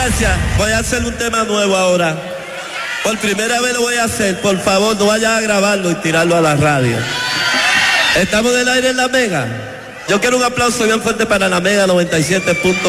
gracias. Voy a hacer un tema nuevo ahora. Por primera vez lo voy a hacer. Por favor, no vayas a grabarlo y tirarlo a la radio. Estamos del aire en la Mega. Yo quiero un aplauso bien fuerte para la Mega 97.